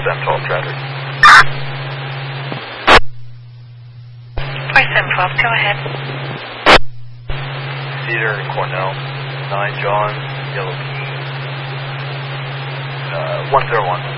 712 traffic. 4712, go ahead. Cedar and Cornell, 9 John, Yellow Key, 101.